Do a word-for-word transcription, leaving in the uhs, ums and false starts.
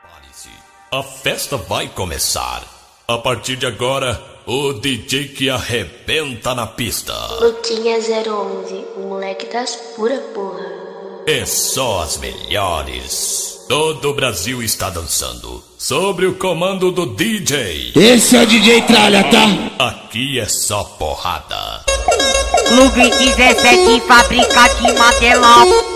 Prepare-se, a festa vai começar. A partir de agora, o D J que arrebenta na pista. Luquinha zero onze, o moleque das pura porra. É só as melhores. Todo o Brasil está dançando sobre o comando do D J. Esse é o D J Tralha, tá? Aqui é só porrada. Clube dezessete, fábrica de material.